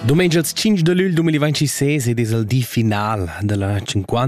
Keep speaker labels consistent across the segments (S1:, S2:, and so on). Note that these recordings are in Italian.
S1: Domenica 5 de luglio 2026 ed es il di final della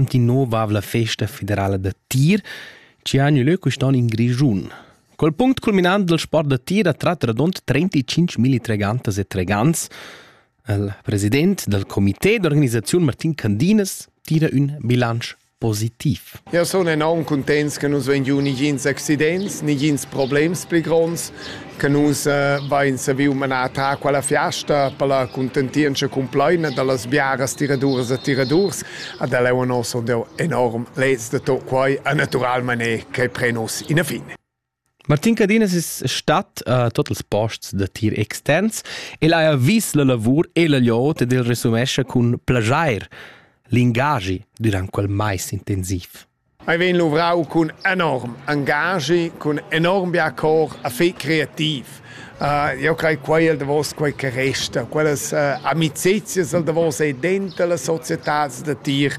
S1: 59ª festa federale de tir che ha lieu quest'anno in Grigiun. Col punct culminant del sport de tir ha trat radont 35.000 tregantes e tregants. Il president del comitè d'organizzazione Martin Candinas tira un bilancio positiv.
S2: Ja, sono enorm contents che nus vengiu nigins accidents, nigins problems pli grons, che nus vain saviu manata quella fiasta per la contentienza compleina delle biaras tiradures e tiradurs, ad eleu nos sono enorm lez de tot quai a natural mané che prenus in a fine.
S1: Martin Candinas es stat a tots els posts de tir externs e l'ha vis la lavur e la llot ed il resumesce cun plagiair l'ingagi durant quel mais intensiv.
S2: Hai ven luvrau con enorm engagi, con enorm biacor a fe creativ. Io crei quel de vos quel che resta, quelles amicizias de vos e dentro la società de tir,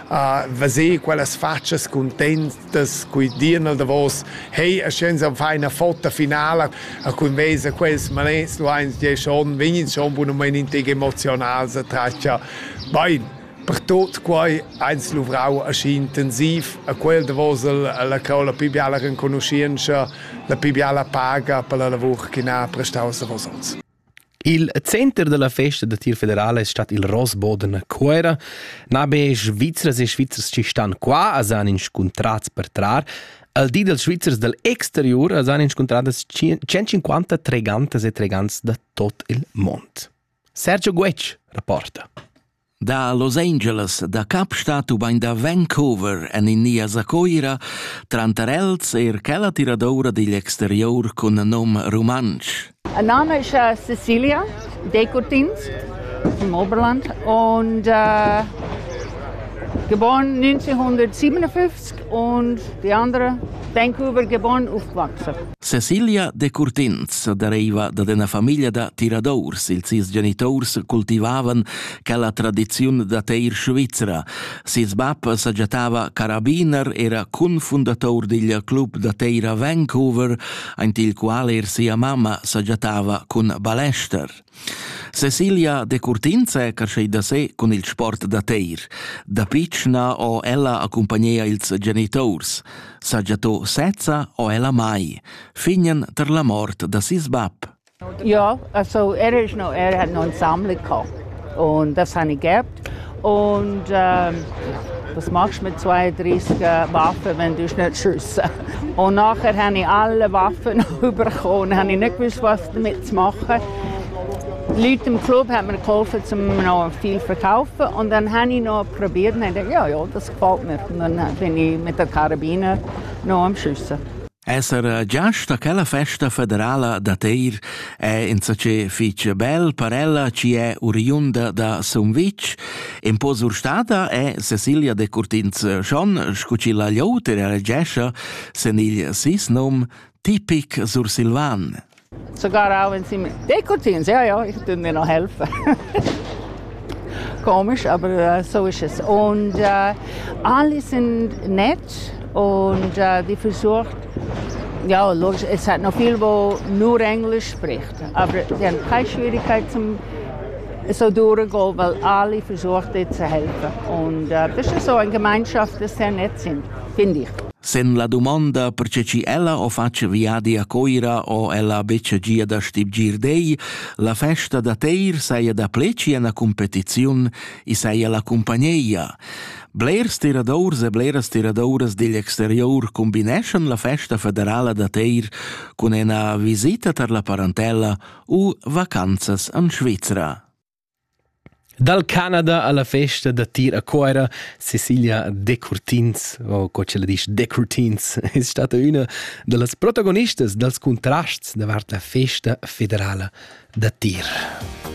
S2: vese quelles faccias contentas cui diano de vos, hey, a scenza fa una foto finale, a cui vese quels malens du eins die schon, wenn schon bu no intig emotional se traccia. Bain per tot quai eins luvrau aschi intensiv a quel de vos la cola pibiala riconoscenza la pibiala paga per la lavur che na prestaus de vos ons.
S1: Il center della festa de tir federale è stat il Rosboden a Cuera. Nabe Svizzers e Svizzers ci stan qua a san incontrats per trar. Al di dels Svizzers del exterior a san incontrats 150 tregantes e tregants da tot il mond. Sergio Guec rapporta.
S3: Da Los Angeles, da Kapstadt ubain da Vancouver en in Nia Zacoira, trantarels quella tiradora degli exterior con nom romansch.
S4: Mein Name ist Cecilia Dekurtins im Oberland und geboren 1957 und die andere Vancouver geboren aufgewachsen.
S3: Cecilia Dekurtins deriva da una famiglia da tiradors. Il sis genitors cultivavan quella tradizione da teir svizzera. Sis bap saggiatava carabiner, era confondator del club da teir a Vancouver, ant il quale sia mamma saggiatava con balester. Cecilia Dekurtins è cresciuta da sé con il sport da teir. Da piccina o ella accompagnava ils genitors. Saggiatò sezza o ella mai. Fingen ter la mort da sis bap.
S4: Ja, also er hat noch eine Sammlung gehabt. Und das habe ich gehabt. Und was machst du mit 32 Waffen, wenn du nicht schiessen? Und nachher habe ich alle Waffen bekommen. Habe ich nicht gewusst, was damit zu machen. Die Leute im Club haben mir geholfen, um noch viel zu verkaufen. Und dann habe ich noch probiert und dachte, ja, das gefällt mir. Und dann bin ich mit der Karabiner noch am Schiessen.
S3: Esser giasta quella festa federale da teir è in sace fice bel parella ci è oriunda da Sumvic. In posurstata è Cecilia Dekurtins schon scucilla liouter e regescia sen il sis nom tipic sur Silvan.
S4: Sogar auch wenn sie mit Dekurtins, ja, ich tue mir noch helfen. Komisch, aber so ist es. Und alle sind nett und die versucht, ja, logisch, es hat noch viel, wo nur Englisch spricht, aber die haben keine Schwierigkeit zum so durchgehen, weil alle versuchen zu helfen. Und das ist so eine Gemeinschaft, die sehr nett sind, finde ich.
S3: Sen la domanda perché ci ella o faccia viadi a coira o ella beccia gia da stibgir dei, la festa da teir saia da pleci una competizione e saia la compagnia. Blers tiradors e bleras tiradoras degli exterior combination la festa federale da teir con una visita per la parentela o vacanzas in Svizzera.
S1: Dal Canada alla festa da tir a Cuera, Cecilia Dekurtins, o come ce la dice Dekurtins, è stata una delle protagonistas dels contrasts davant la festa federale da tir.